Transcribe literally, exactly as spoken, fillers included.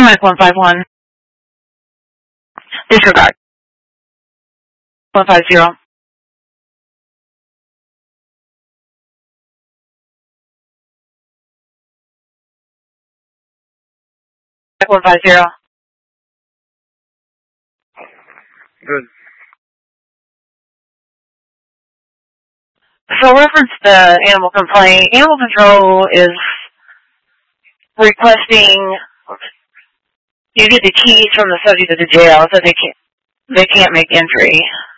Mike one five one. Disregard. one five zero. Mike one five zero. Good. So reference the animal complaint. Animal control is requesting you get the keys from the subject of the jail so they can't they can't make entry.